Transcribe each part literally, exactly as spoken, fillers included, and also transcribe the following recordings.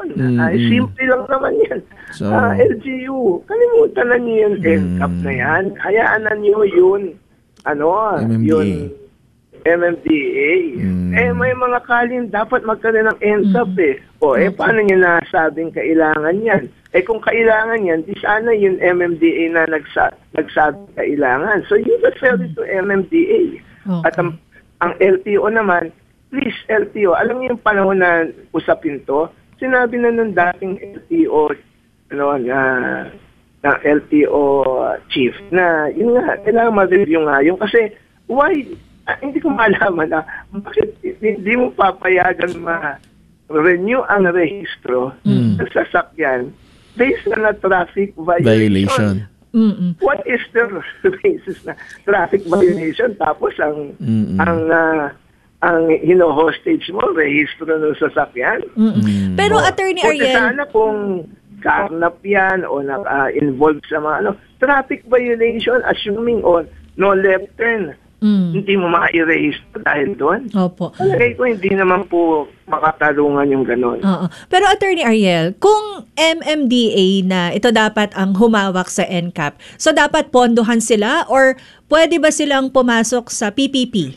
yun. Mm-hmm. Ay, simple lang naman yan. So, uh, L G U, kalimutan na niyo yung N C A P na yan. Hayaan na niyo yun. Ano, M M D A. yun, M M D A. Mm. Eh, may mga kalin, dapat magkaroon ng N C A P eh. O, eh, paano niyo nasabing kailangan yan? Eh, kung kailangan yan, di sana yung M M D A na nagsa nagsabing kailangan. So, you refer it to M M D A. Okay. At ang, ang L T O naman, please, L T O, alam niyo yung panahon na usapin to, sinabi na ng dating L T O, ano, na, na L T O chief, na yun nga, kailangan ma-review nga yun. Kasi, why, ah, hindi ko malaman na, bakit hindi mo papayagan ma-renew ang rehistro Mm. ng sasakyan based on a traffic violation. Violation. Mm-mm. What is the basis na traffic violation? Tapos ang Mm-mm. ang uh, ang hino-hostage mo, rehistro ng sasakyan. Mm-mm. Mm. Pero O, Attorney buti Ariel, sana kung karnap yan o na, uh, involved sa mga ano, traffic violation, assuming on no left turn, mm, hindi mo maka-i-register dahil doon. opo. Palagay ko hindi naman po makatarungan yung gano'n. Oo. Pero Attorney Ariel, kung M M D A na ito dapat ang humawak sa N C A P, so dapat pondohan sila or pwede ba silang pumasok sa P P P?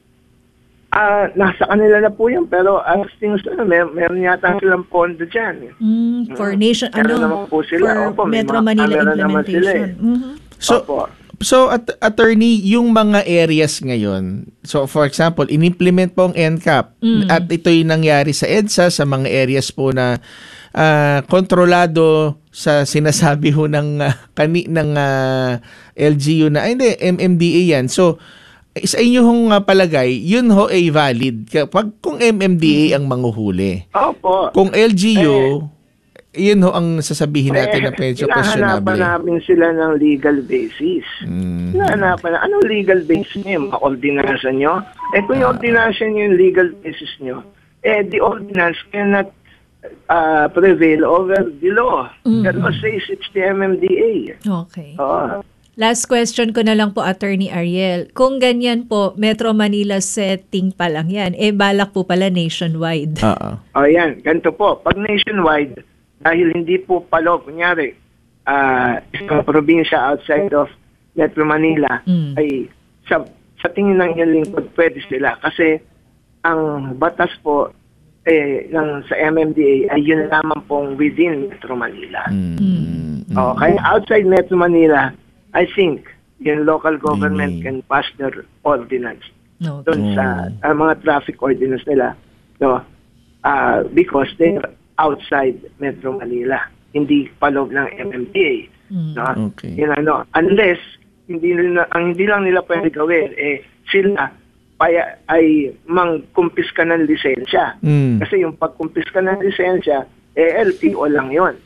Ah, nasa kanila na po yun, pero as things na, may, meron yata silang pondo dyan. Mm, for nation, Meron ano, naman po sila. for Opo, may Metro mga Manila camera naman sila eh. implementation. Mhm. So, Opo. so at, attorney, yung mga areas ngayon, so for example, in-implement po ang N C A P Mm. at ito'y nangyari sa EDSA, sa mga areas po na ah, kontrolado sa sinasabi ho ng, ah, kani, ng ah, L G U na, ay hindi, M M D A yan. So, sa inyong ah, palagay, yun ho ay valid kapag kung M M D A ang manguhuli. Opo. Kung L G U, yun ho ang sasabihin natin na medyo Hinahanapan questionable. namin sila ng legal basis. Mm. Hinahanapan na, anong legal basis niyo? Mga ordinansa nyo? Eh kung yung ordinansa nyo yung legal basis nyo, eh the ordinance cannot uh, prevail over the law. Mm. The law says it's the M M D A. Okay. Oo. Last question ko na lang po, Attorney Ariel. Kung ganyan po, Metro Manila setting pa lang yan, eh balak po pala nationwide. Oo. O yan, ganito po. Pag nationwide, dahil hindi po palo, kunyari, uh, isang probinsya outside of Metro Manila, Mm. ay sa, sa tingin ng inyong lingkod, pwede sila. Kasi ang batas po eh, ng, sa M M D A ay yun lamang pong within Metro Manila. Mm. O, kaya outside Metro Manila, I think yung local government Mm. can pass their ordinance No. doon sa uh, mga traffic ordinance nila, no, uh, because they're outside Metro Manila, hindi paloob ng M M D A. Mm. No? Okay. Yun ano, unless hindi nila, ang hindi lang nila pwede gawin eh sila paya, ay mangkumpiska ng lisensya. Mm. Kasi yung pagkumpiska ng lisensya, eh L T O lang yun.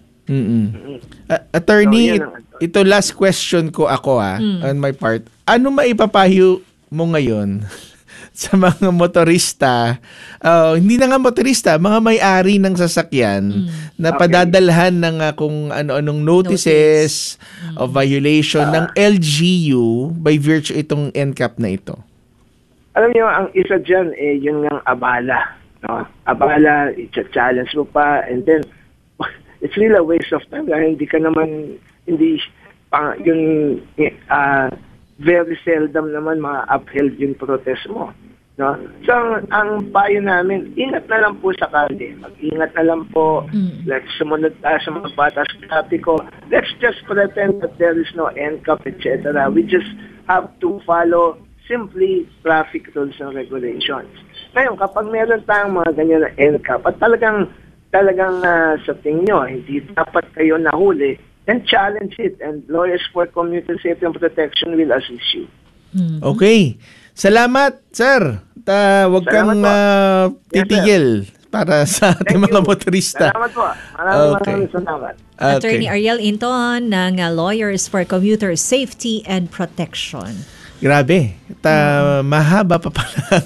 Mm-mm. Uh, attorney, So, yan ang- ito last question ko ako ah, Mm. on my part. Ano maipapayo mo ngayon sa mga motorista, uh, hindi na nga motorista, mga may-ari ng sasakyan na Okay. padadalhan ng uh, kung ano-anong notices of violation ng L G U by virtue itong N C A P na ito? Alam niyo, ang isa dyan, eh, yun nga abala. No? Abala, i-challenge mo pa, and then, it's really a waste of time. Dahil hindi ka naman, hindi, pang, yung, uh, very seldom naman ma-upheld yung protest mo. No? So, ang, ang payo namin, ingat na lang po sa kalye. Mag-ingat na lang po. Mm. Let's sumunod tayo sa mga batas trapiko. Let's just pretend that there is no N C A P, et cetera. We just have to follow simply traffic rules and regulations. Ngayon, kapag meron tayong mga ganyan na N C A P at talagang talagang uh, sa tingin nyo, hindi dapat kayo nahuli, then challenge it, and Lawyers for Commuter Safety and Protection will assist you. Mm. Okay. Salamat, sir. Ta, wag Salamat kang po. uh, Yes, titigil para sa ating Thank mga you. motorista. Salamat po. Maraming Okay. maraming salamat. Attorney Ariel Inton ng uh, Lawyers for Commuter Safety and Protection. Grabe. Ta, mahaba pa pala.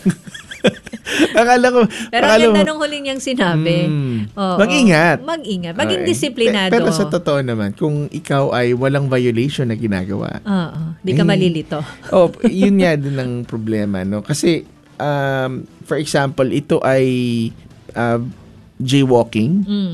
Akala ko. Pero akala ang mo- ganda nung huli niyang sinabi. Mm. Oo. Mag-ingat. Mag-ingat. Maging Okay. disiplinado. Pe- Pero sa totoo naman, kung ikaw ay walang violation na ginagawa, Oo. Di ka Eh, malilito. oh, yun nga din ang problema, no? Kasi, um, for example, ito ay uh, jaywalking. Mm.